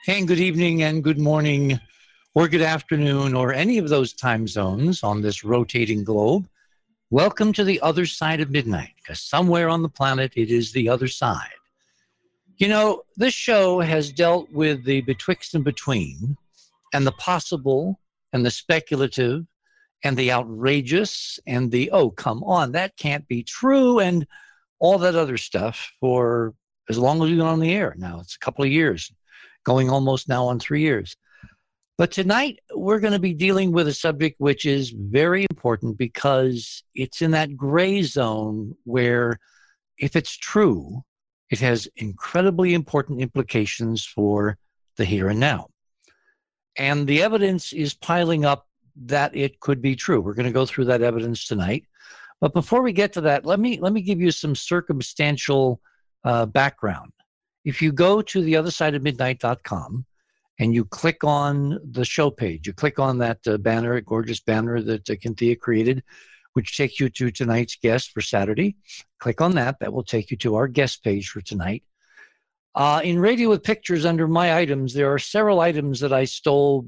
And good evening and good morning or good afternoon or any of those time zones on this rotating globe. Welcome to the other side of midnight, because somewhere on the planet it is the other side. You know, this show has dealt with the betwixt and between and the possible and the speculative and the outrageous and the, oh, come on, that can't be true, and all that other stuff for as long as we've been on the air. Now it's a couple of years, going almost now on 3 years. But tonight, we're going to be dealing with a subject which is very important because it's in that gray zone where, if it's true, it has incredibly important implications for the here and now. And the evidence is piling up that it could be true. We're going to go through that evidence tonight. But before we get to that, let me give you some circumstantial background. If you go to theothersideofmidnight.com and you click on the show page, you click on that banner, gorgeous banner that Cynthia created, which takes you to tonight's guest for Saturday. Click on that. That will take you to our guest page for tonight. In Radio with Pictures, under my items, there are several items that I stole,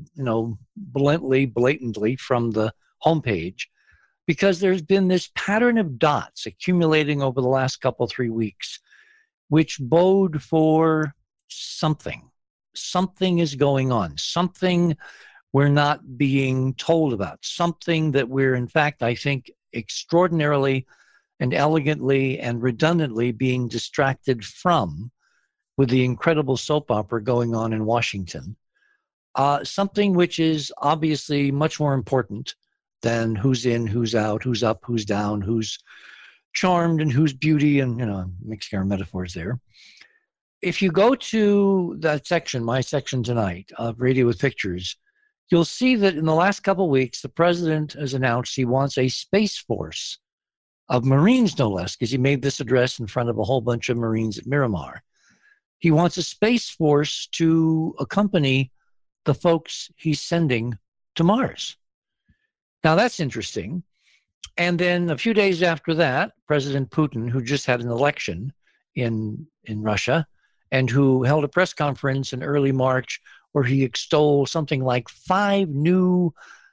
blatantly from the homepage, because there's been this pattern of dots accumulating over the last couple, 3 weeks, which bode for something. Something is going on, something we're not being told about, something that we're, in fact, I think, extraordinarily and elegantly and redundantly being distracted from with the incredible soap opera going on in Washington. Something which is obviously much more important than who's in, who's out, who's up, who's down, who's charmed and who's beauty, and, mixing our metaphors there. If you go to that section, my section tonight of Radio with Pictures, you'll see that in the last couple of weeks, the president has announced he wants a space force of Marines, no less, because he made this address in front of a whole bunch of Marines at Miramar. He wants a space force to accompany the folks he's sending to Mars. Now, that's interesting. And then a few days after that, President Putin, who just had an election in Russia and who held a press conference in early March where he extolled something like 5 new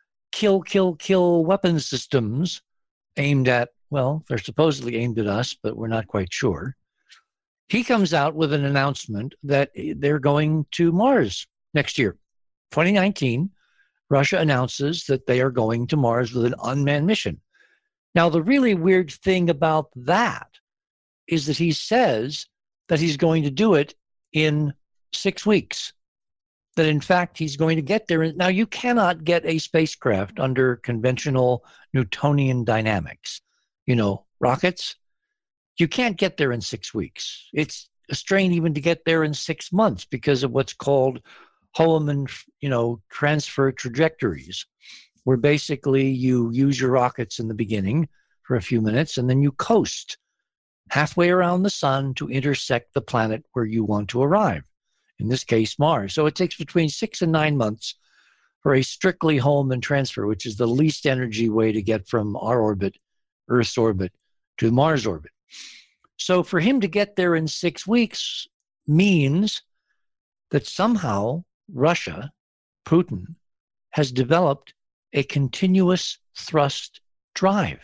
kill weapons systems aimed at, well, they're supposedly aimed at us, but we're not quite sure. He comes out with an announcement that they're going to Mars next year. 2019, Russia announces that they are going to Mars with an unmanned mission. Now, the really weird thing about that is that he says that he's going to do it in 6 weeks, that in fact he's going to get there. Now, you cannot get a spacecraft under conventional Newtonian dynamics. Rockets, you can't get there in 6 weeks. It's a strain even to get there in 6 months because of what's called Hohmann, transfer trajectories, where basically you use your rockets in the beginning for a few minutes and then you coast halfway around the sun to intersect the planet where you want to arrive, in this case, Mars. So it takes between 6 and 9 months for a strictly Hohmann transfer, which is the least energy way to get from our orbit, Earth's orbit, to Mars orbit. So for him to get there in 6 weeks means that somehow Russia, Putin, has developed a continuous thrust drive.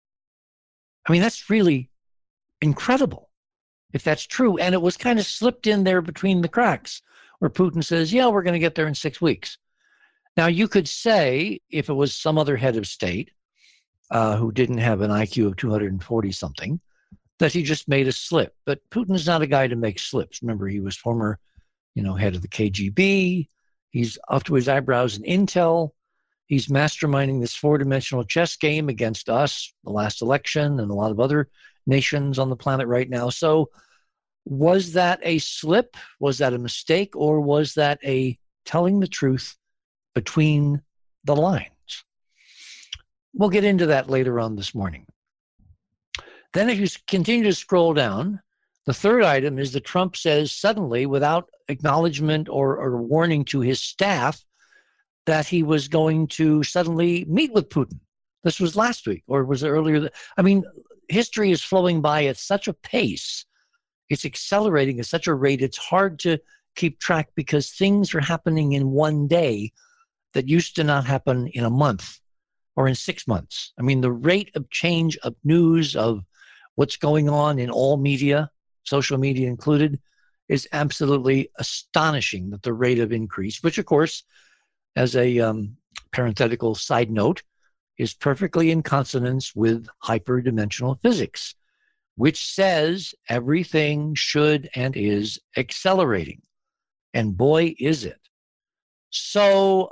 I mean, that's really incredible if that's true. And it was kind of slipped in there between the cracks where Putin says, yeah, we're going to get there in 6 weeks. Now, you could say if it was some other head of state who didn't have an IQ of 240 something, that he just made a slip. But Putin is not a guy to make slips. Remember, he was former, head of the KGB. He's up to his eyebrows in intel. He's masterminding this 4-dimensional chess game against us, the last election, and a lot of other nations on the planet right now. So was that a slip? Was that a mistake? Or was that a telling the truth between the lines? We'll get into that later on this morning. Then if you continue to scroll down, the third item is that Trump says suddenly, without acknowledgement or warning to his staff, that he was going to suddenly meet with Putin. This was last week, or was it earlier? I mean, history is flowing by at such a pace. It's accelerating at such a rate, it's hard to keep track because things are happening in one day that used to not happen in a month or in 6 months. I mean, the rate of change of news, of what's going on in all media, social media included, is absolutely astonishing, that the rate of increase, which of course, as a parenthetical side note, is perfectly in consonance with hyperdimensional physics, which says everything should and is accelerating. And boy, is it. So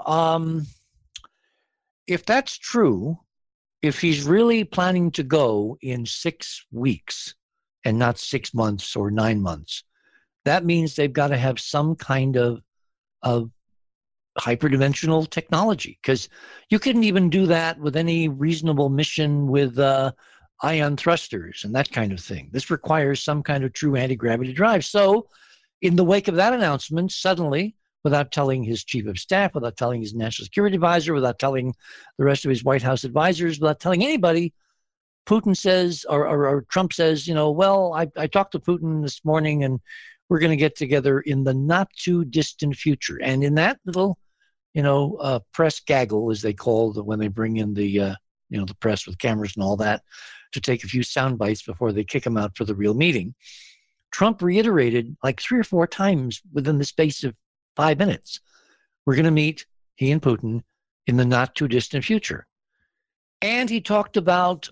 if that's true, if he's really planning to go in 6 weeks and not 6 months or 9 months, that means they've got to have some kind of hyperdimensional technology, because you couldn't even do that with any reasonable mission with ion thrusters and that kind of thing. This requires some kind of true anti-gravity drive. So in the wake of that announcement, suddenly, without telling his chief of staff, without telling his national security advisor, without telling the rest of his White House advisors, without telling anybody, Putin says, or Trump says, well, I talked to Putin this morning and we're going to get together in the not too distant future. And in that little, press gaggle, as they call it, when they bring in the press with cameras and all that, to take a few sound bites before they kick him out for the real meeting, Trump reiterated like 3 or 4 times within the space of 5 minutes, we're going to meet, he and Putin, in the not too distant future. And he talked about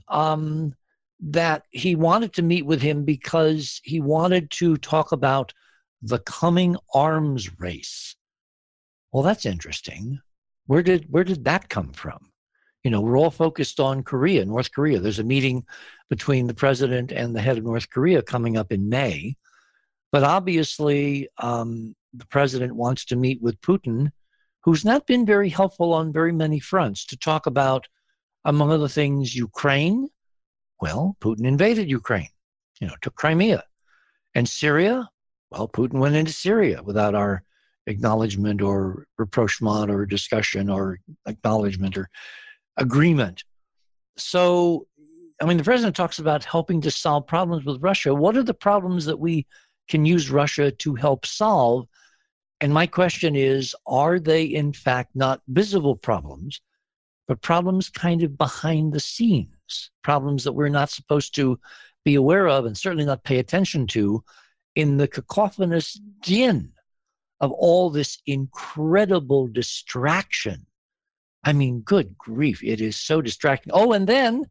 that he wanted to meet with him because he wanted to talk about the coming arms race. Well, that's interesting. Where did that come from? We're all focused on Korea, North Korea. There's a meeting between the president and the head of North Korea coming up in May. But obviously, the president wants to meet with Putin, who's not been very helpful on very many fronts, to talk about, among other things, Ukraine. Well, Putin invaded Ukraine, took Crimea. And Syria, well, Putin went into Syria without our acknowledgement or rapprochement or discussion or acknowledgement or agreement. So, the president talks about helping to solve problems with Russia. What are the problems that we can use Russia to help solve? And my question is, are they in fact not visible problems, but problems kind of behind the scenes, problems that we're not supposed to be aware of and certainly not pay attention to in the cacophonous din of all this incredible distraction? Good grief, it is so distracting. Oh, and then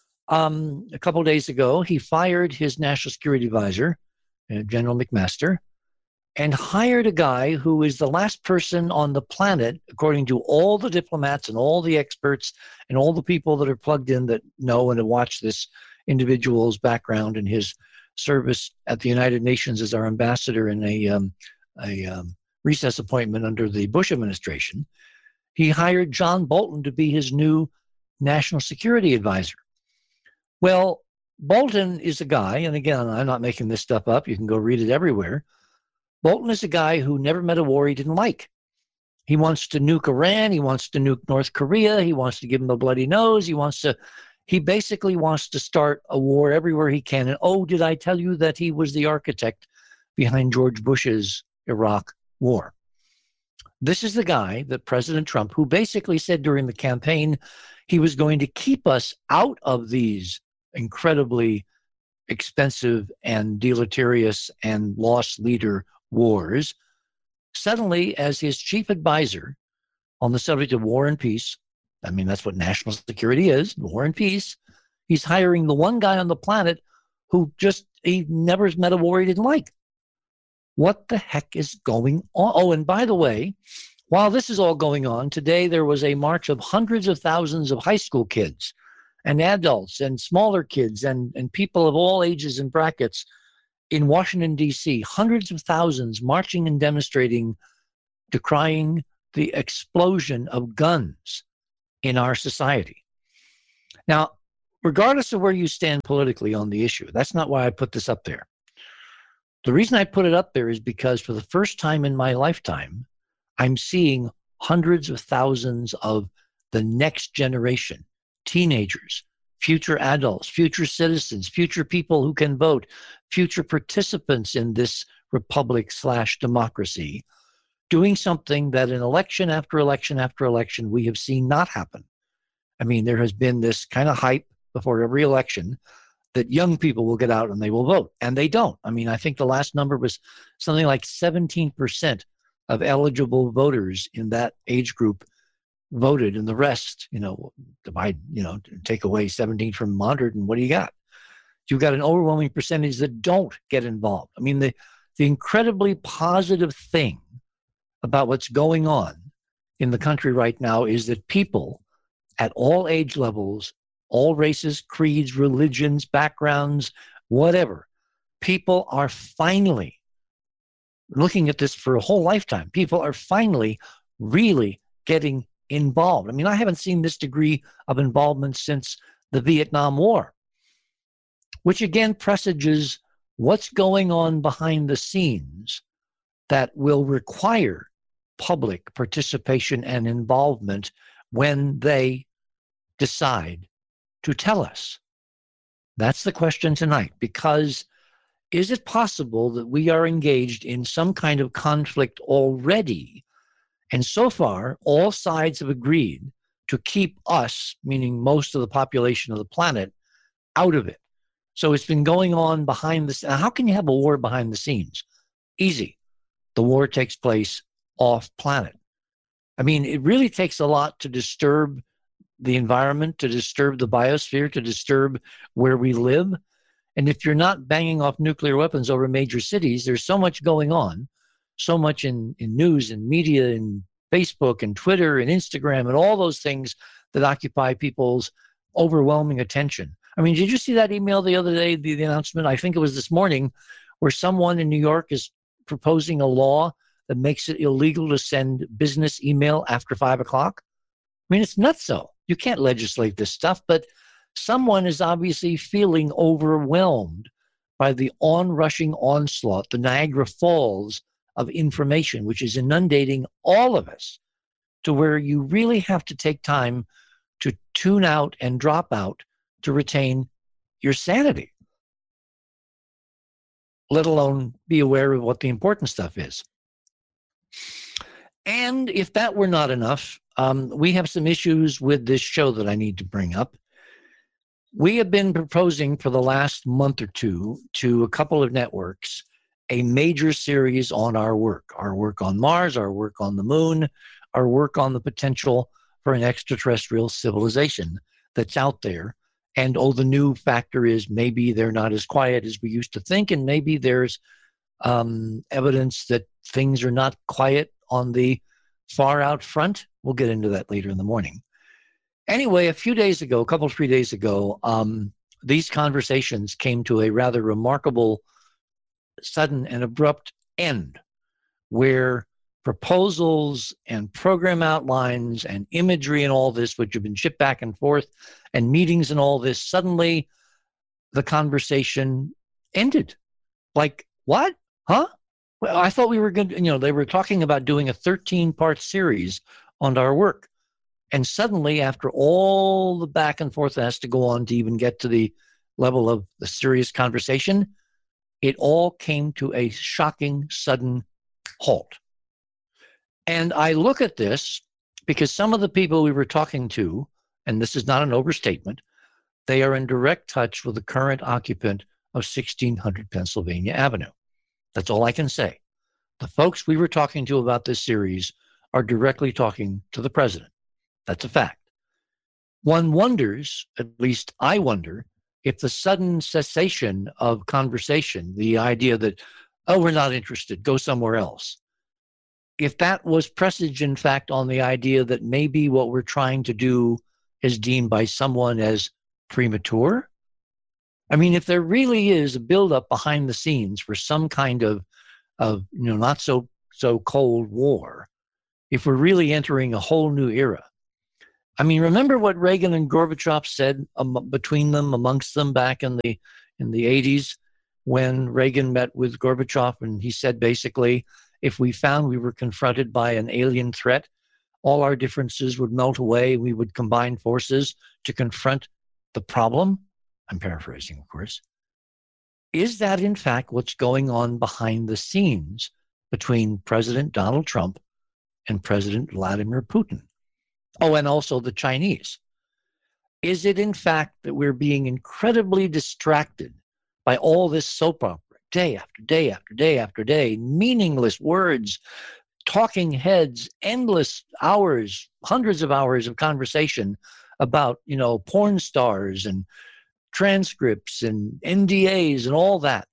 a couple of days ago, he fired his national security advisor, General McMaster, and hired a guy who is the last person on the planet, according to all the diplomats and all the experts and all the people that are plugged in that know and have watched this individual's background and his service at the United Nations as our ambassador in a recess appointment under the Bush administration. He hired John Bolton to be his new national security advisor. Well, Bolton is a guy, and again, I'm not making this stuff up. You can go read it everywhere. Bolton is a guy who never met a war he didn't like. He wants to nuke Iran. He wants to nuke North Korea. He wants to give him a bloody nose. He basically wants to start a war everywhere he can. And oh, did I tell you that he was the architect behind George Bush's Iraq war? This is the guy that President Trump, who basically said during the campaign he was going to keep us out of these incredibly expensive and deleterious and lost leader wars, suddenly, as his chief advisor on the subject of war and peace, that's what national security is, war and peace, he's hiring the one guy on the planet who he never met a war he didn't like. What the heck is going on? Oh, and by the way, while this is all going on, today there was a march of hundreds of thousands of high school kids and adults and smaller kids and people of all ages and brackets in Washington, D.C., hundreds of thousands marching and demonstrating, decrying the explosion of guns in our society. Now, regardless of where you stand politically on the issue, that's not why I put this up there. The reason I put it up there is because for the first time in my lifetime, I'm seeing hundreds of thousands of the next generation, teenagers, future adults, future citizens, future people who can vote, future participants in this republic/democracy, doing something that in election after election after election we have seen not happen. I mean, there has been this kind of hype before every election that young people will get out and they will vote, and they don't. I mean, I think the last number was something like 17% of eligible voters in that age group voted, and the rest, divide, take away 17 from 100, and what do you got? You've got an overwhelming percentage that don't get involved. I mean, the incredibly positive thing about what's going on in the country right now is that people at all age levels, all races, creeds, religions, backgrounds, whatever, people are finally looking at this for a whole lifetime. People are finally really getting involved. I mean, I haven't seen this degree of involvement since the Vietnam War, which again presages what's going on behind the scenes that will require public participation and involvement when they decide to tell us. That's the question tonight, because is it possible that we are engaged in some kind of conflict already? And so far, all sides have agreed to keep us, meaning most of the population of the planet, out of it. So it's been going on behind the scenes. How can you have a war behind the scenes? Easy. The war takes place off planet. I mean, it really takes a lot to disturb the environment, to disturb the biosphere, to disturb where we live. And if you're not banging off nuclear weapons over major cities, there's so much going on, so much in news and media and Facebook and Twitter and Instagram and all those things that occupy people's overwhelming attention. I mean, did you see that email the other day, the announcement, I think it was this morning, where someone in New York is proposing a law that makes it illegal to send business email after 5 o'clock? I mean, it's nutso. You can't legislate this stuff, but someone is obviously feeling overwhelmed by the onrushing onslaught, the Niagara Falls of information, which is inundating all of us to where you really have to take time to tune out and drop out to retain your sanity, let alone be aware of what the important stuff is. And if that were not enough, we have some issues with this show that I need to bring up. We have been proposing for the last month or two to a couple of networks a major series on our work on Mars, our work on the moon, our work on the potential for an extraterrestrial civilization that's out there. And the new factor is maybe they're not as quiet as we used to think, and maybe there's evidence that things are not quiet on the far out front. We'll get into that later in the morning. Anyway, a few days ago, 3 days ago, these conversations came to a rather remarkable, sudden and abrupt end, where proposals and program outlines and imagery and all this, which have been shipped back and forth, and meetings and all this, suddenly the conversation ended. Like, what? Huh? Well, I thought we were going to, they were talking about doing a 13-part series on our work. And suddenly, after all the back and forth that has to go on to even get to the level of the serious conversation, it all came to a shocking, sudden halt. And I look at this because some of the people we were talking to, and this is not an overstatement, they are in direct touch with the current occupant of 1600 Pennsylvania Avenue. That's all I can say. The folks we were talking to about this series are directly talking to the president. That's a fact. One wonders, at least I wonder, if the sudden cessation of conversation, the idea that, we're not interested, go somewhere else, if that was presage, in fact, on the idea that maybe what we're trying to do is deemed by someone as premature. I mean, if there really is a buildup behind the scenes for some kind of not so cold war, if we're really entering a whole new era. I mean, remember what Reagan and Gorbachev said between them, amongst them, back in the 80s, when Reagan met with Gorbachev, and he said basically, if we found we were confronted by an alien threat, all our differences would melt away. We would combine forces to confront the problem. I'm paraphrasing, of course. Is that, in fact, what's going on behind the scenes between President Donald Trump and President Vladimir Putin? Oh, and also the Chinese. Is it, in fact, that we're being incredibly distracted by all this soap opera, day after day after day after day, meaningless words, talking heads, endless hours, hundreds of hours of conversation about, porn stars and transcripts and NDAs and all that?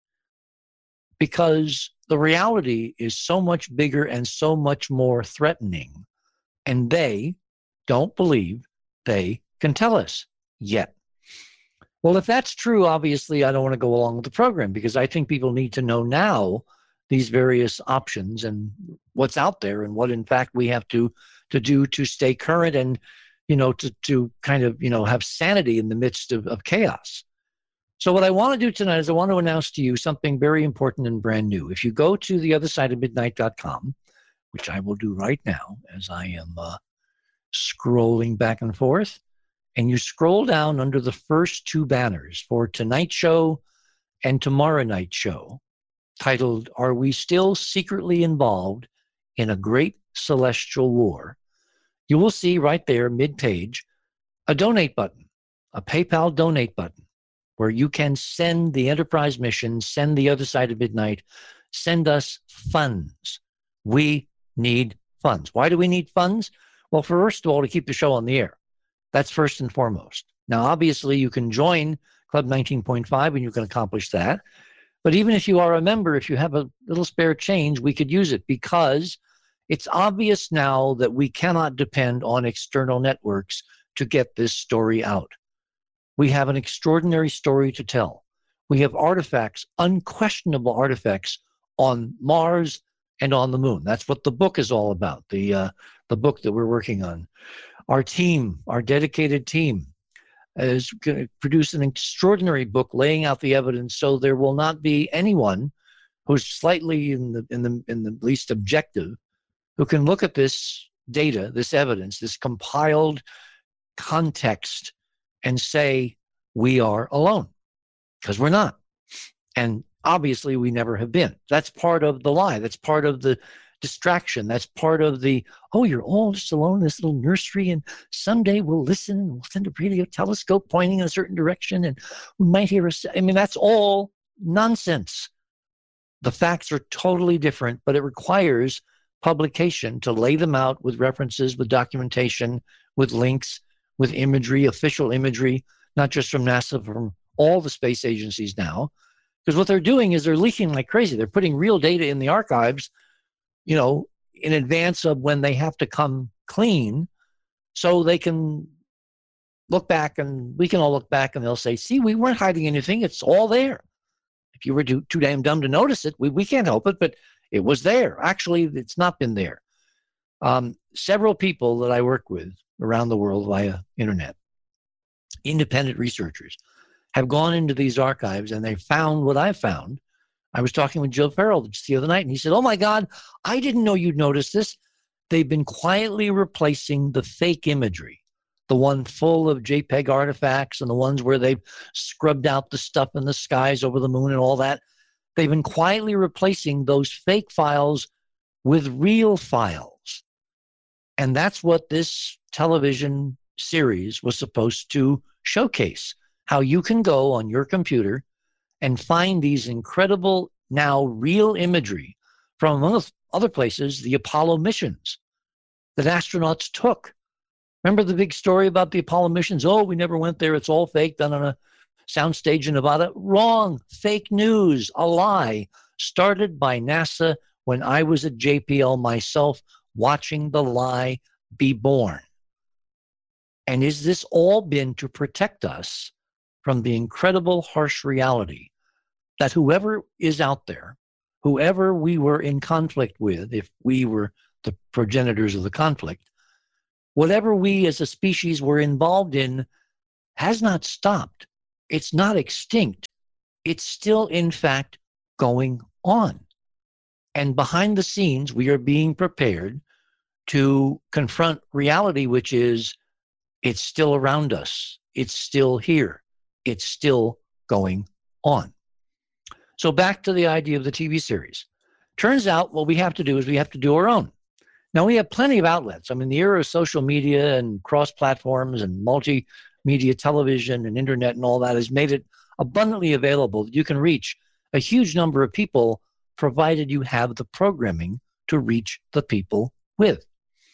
Because the reality is so much bigger and so much more threatening. And they don't believe they can tell us yet. Well, if that's true, obviously, I don't want to go along with the program, because I think people need to know now these various options and what's out there and what, in fact, we have to do to stay current and, to kind of, have sanity in the midst of chaos. So what I want to do tonight is I want to announce to you something very important and brand new. If you go to theothersideofmidnight.com, which I will do right now as I am scrolling back and forth, and you scroll down under the first two banners for tonight's show and tomorrow night's show, titled, "Are We Still Secretly Involved in a Great Celestial War?" you will see right there, mid-page, a donate button, a PayPal donate button, where you can send the Enterprise mission, send the Other Side of Midnight, send us funds. We need funds. Why do we need funds? Well, first of all, to keep the show on the air. That's first and foremost. Now, obviously, you can join Club 19.5 and you can accomplish that. But even if you are a member, if you have a little spare change, we could use it, because it's obvious now that we cannot depend on external networks to get this story out. We have an extraordinary story to tell. We have artifacts, unquestionable artifacts, on Mars and on the moon. That's what the book is all about, the book that we're working on. Our team, our dedicated team, is going to produce an extraordinary book laying out the evidence, so there will not be anyone who's slightly in the least objective who can look at this data, this evidence, this compiled context, and say we are alone, because we're not. And obviously we never have been. That's part of the lie. That's part of the distraction. That's part of the, oh, you're all just alone in this little nursery, and someday we'll listen and we'll send a radio telescope pointing in a certain direction and we might hear that's all nonsense. The facts are totally different, but it requires publication to lay them out with references, with documentation, with links, with imagery, official imagery, not just from NASA, from all the space agencies now. Because what they're doing is they're leaking like crazy. They're putting real data in the archives, in advance of when they have to come clean, so they can look back, and we can all look back and they'll say, see, we weren't hiding anything. It's all there. If you were too damn dumb to notice it, we can't help it, but it was there. Actually, it's not been there. Several people that I work with around the world via internet, independent researchers, have gone into these archives and they found what I found. I was talking with Joe Farrell just the other night, and he said, oh my God, I didn't know you'd noticed this. They've been quietly replacing the fake imagery, the one full of JPEG artifacts and the ones where they've scrubbed out the stuff in the skies over the moon and all that. They've been quietly replacing those fake files with real files. And that's what this television series was supposed to showcase, how you can go on your computer and find these incredible, now real imagery from, among other places, the Apollo missions that astronauts took. Remember the big story about the Apollo missions? Oh, we never went there. It's all fake, done on a soundstage in Nevada. Wrong. Fake news. A lie. Started by NASA when I was at JPL myself, watching the lie be born. And is this all been to protect us from the incredible harsh reality that whoever is out there, whoever we were in conflict with, if we were the progenitors of the conflict, whatever we as a species were involved in has not stopped. It's not extinct. It's still, in fact, going on. And behind the scenes, we are being prepared to confront reality, which is, it's still around us. It's still here. It's still going on. So back to the idea of the TV series. Turns out what we have to do is we have to do our own. Now, we have plenty of outlets. I mean, the era of social media and cross platforms and multimedia television and internet and all that has made it abundantly available. You can reach a huge number of people provided you have the programming to reach the people with.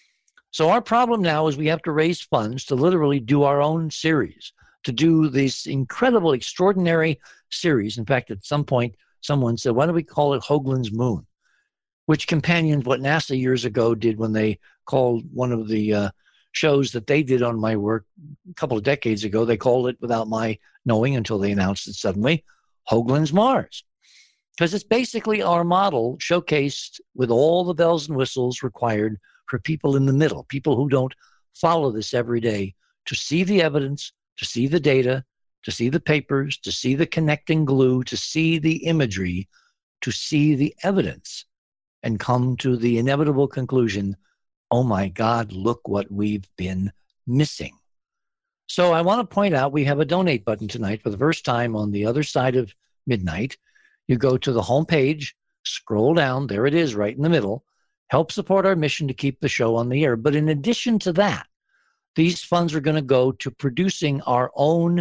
So our problem now is we have to raise funds to literally do our own series, to do this incredible, extraordinary series. In fact, at some point, someone said, why don't we call it Hoagland's Moon? Which companions what NASA years ago did when they called one of the shows that they did on my work a couple of decades ago. They called it, without my knowing until they announced it suddenly, Hoagland's Mars. Because it's basically our model showcased with all the bells and whistles required for people in the middle, people who don't follow this every day, to see the evidence, to see the data, to see the papers, to see the connecting glue, to see the imagery, to see the evidence, and come to the inevitable conclusion, oh my God, look what we've been missing. So I want to point out we have a donate button tonight for the first time on the other side of midnight. You go to the homepage, scroll down, there it is right in the middle, help support our mission to keep the show on the air. But in addition to that, these funds are going to go to producing our own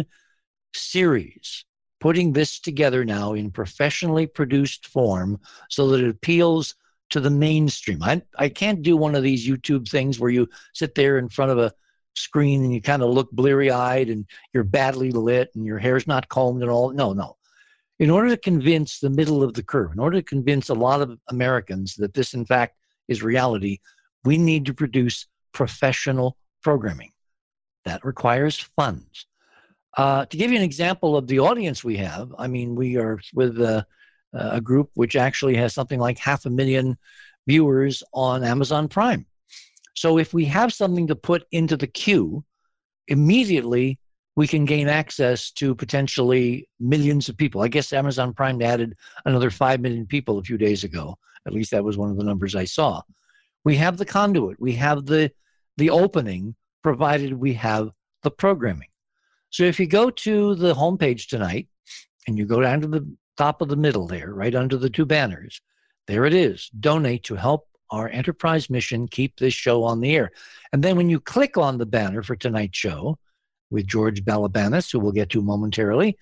series, putting this together now in professionally produced form so that it appeals to the mainstream. I can't do one of these YouTube things where you sit there in front of a screen and you kind of look bleary-eyed and you're badly lit and your hair's not combed and all. No. In order to convince the middle of the curve, in order to convince a lot of Americans that this, in fact, is reality, we need to produce professional programming. That requires funds. To give you an example of the audience we have, I mean, we are with a group which actually has something like 500,000 viewers on Amazon Prime. So if we have something to put into the queue, immediately we can gain access to potentially millions of people. I guess Amazon Prime added another 5 million people a few days ago. At least that was one of the numbers I saw. We have the conduit. We have the opening, provided we have the programming. So if you go to the homepage tonight and you go down to the top of the middle there, right under the two banners, there it is, donate to help our enterprise mission keep this show on the air. And then when you click on the banner for tonight's show with George Balabanis, who we'll get to momentarily,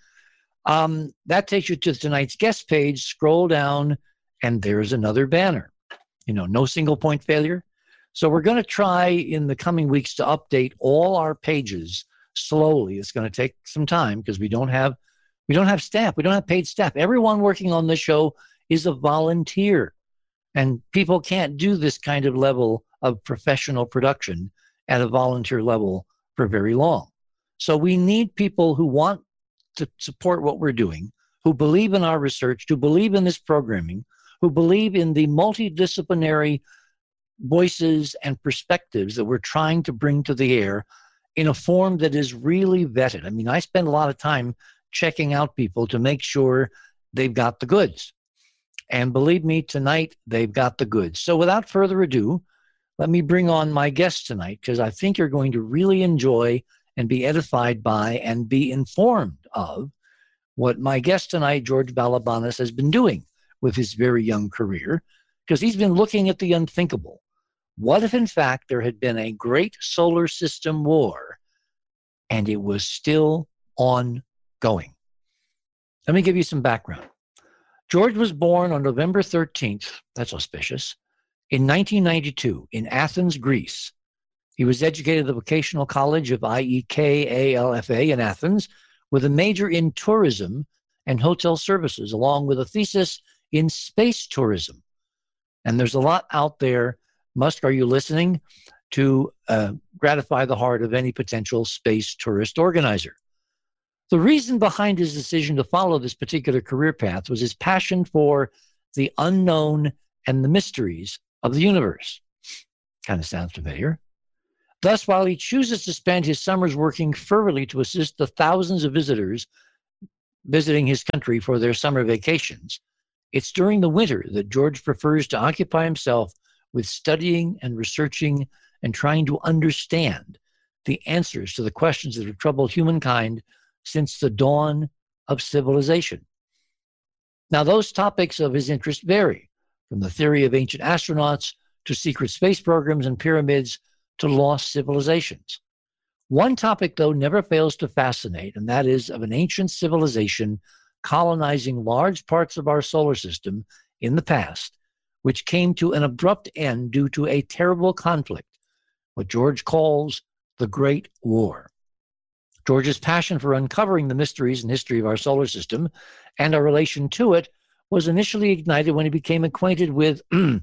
that takes you to tonight's guest page. Scroll down and there's another banner. No single point failure. So we're going to try in the coming weeks to update all our pages slowly. It's going to take some time because we don't have staff. We don't have paid staff. Everyone working on the show is a volunteer. And people can't do this kind of level of professional production at a volunteer level for very long. So we need people who want to support what we're doing, who believe in our research, who believe in this programming, who believe in the multidisciplinary voices and perspectives that we're trying to bring to the air in a form that is really vetted. I mean, I spend a lot of time checking out people to make sure they've got the goods. And believe me, tonight, they've got the goods. So without further ado, let me bring on my guest tonight, because I think you're going to really enjoy and be edified by and be informed of what my guest tonight, George Balabanis, has been doing with his very young career, because he's been looking at the unthinkable. What if, in fact, there had been a great solar system war and it was still ongoing? Let me give you some background. George was born on November 13th, that's auspicious, in 1992 in Athens, Greece. He was educated at the Vocational College of IEK-ALFA in Athens with a major in tourism and hotel services, along with a thesis in space tourism. And there's a lot out there. Musk, are you listening? To gratify the heart of any potential space tourist organizer. The reason behind his decision to follow this particular career path was his passion for the unknown and the mysteries of the universe. Kind of sounds familiar. Thus, while he chooses to spend his summers working fervently to assist the thousands of visitors visiting his country for their summer vacations, it's during the winter that George prefers to occupy himself with studying and researching and trying to understand the answers to the questions that have troubled humankind since the dawn of civilization. Now, those topics of his interest vary, from the theory of ancient astronauts to secret space programs and pyramids to lost civilizations. One topic, though, never fails to fascinate, and that is of an ancient civilization colonizing large parts of our solar system in the past, which came to an abrupt end due to a terrible conflict, what George calls the Great War. George's passion for uncovering the mysteries and history of our solar system and our relation to it was initially ignited when he became acquainted with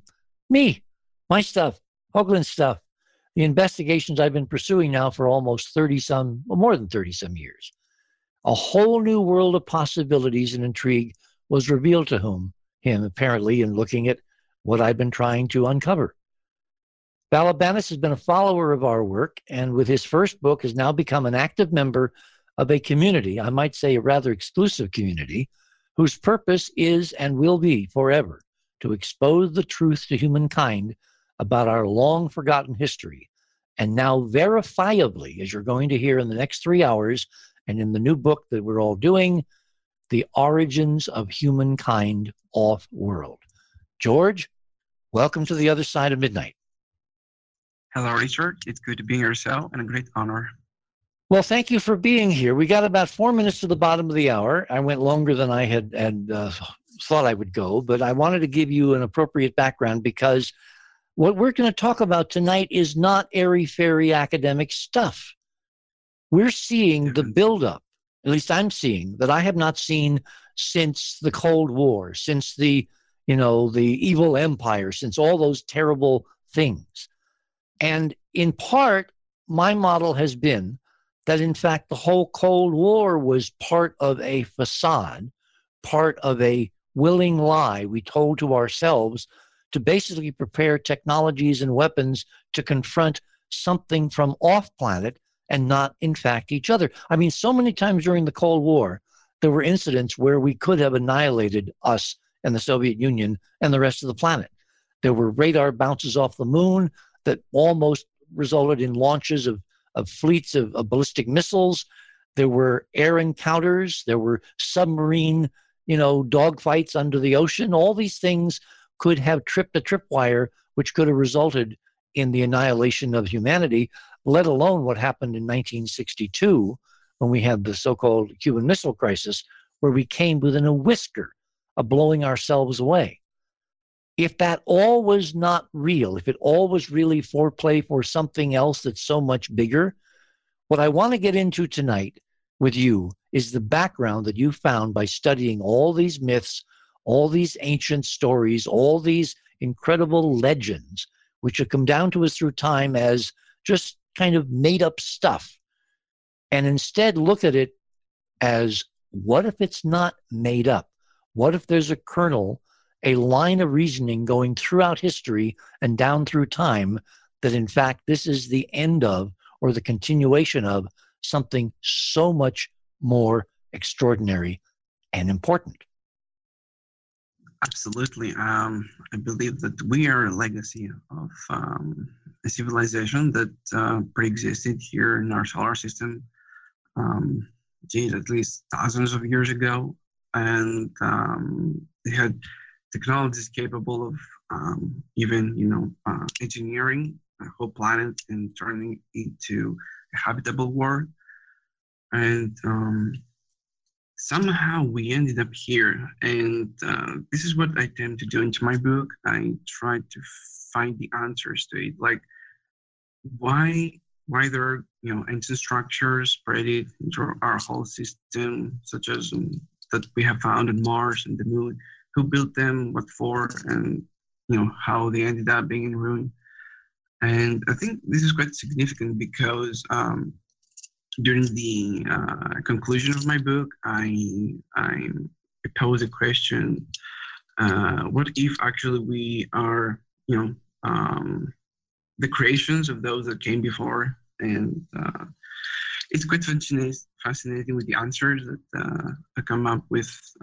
me, my stuff, Hoagland's stuff, the investigations I've been pursuing now for almost 30-some, well, more than 30-some years. A whole new world of possibilities and intrigue was revealed to him apparently, in looking at what I've been trying to uncover. Balabanis has been a follower of our work, and with his first book has now become an active member of a community, I might say a rather exclusive community, whose purpose is and will be forever to expose the truth to humankind about our long-forgotten history, and now verifiably, as you're going to hear in the next 3 hours, and in the new book that we're all doing, The Origins of Humankind Off-World. George, welcome to the other side of midnight. Hello, Richard. It's good to be here, Sal, and a great honor. Well, thank you for being here. We got about 4 minutes to the bottom of the hour. I went longer than I had thought I would go, but I wanted to give you an appropriate background because what we're going to talk about tonight is not airy-fairy academic stuff. We're seeing the buildup, at least I'm seeing, that I have not seen since the Cold War, since the evil empire, since all those terrible things. And in part, my model has been that, in fact, the whole Cold War was part of a facade, part of a willing lie we told to ourselves to basically prepare technologies and weapons to confront something from off-planet and not, in fact, each other. I mean, so many times during the Cold War, there were incidents where we could have annihilated us and the Soviet Union and the rest of the planet. There were radar bounces off the moon that almost resulted in launches of fleets of ballistic missiles. There were air encounters. There were submarine, dogfights under the ocean. All these things could have tripped a tripwire, which could have resulted in the annihilation of humanity, let alone what happened in 1962 when we had the so-called Cuban Missile Crisis, where we came within a whisker of blowing ourselves away. If that all was not real, if it all was really foreplay for something else that's so much bigger, what I want to get into tonight with you is the background that you found by studying all these myths, all these ancient stories, all these incredible legends, which have come down to us through time as just kind of made up stuff, and instead look at it as, what if it's not made up? What if there's a kernel, a line of reasoning going throughout history and down through time, that in fact this is the end of, or the continuation of, something so much more extraordinary and important? Absolutely. I believe that we are a legacy of a civilization that pre-existed here in our solar system, at least thousands of years ago. And they had technologies capable of even, engineering a whole planet and turning it into a habitable world. And somehow we ended up here. And this is what I tend to do into my book. I try to find the answers to it. Like, why there are, ancient structures spread into our whole system, such as that we have found on Mars and the Moon. Who built them, what for, and how they ended up being in ruin. And I think this is quite significant because during the conclusion of my book, I pose a question: what if actually we are, the creations of those that came before? And it's quite fascinating with the answers that I come up with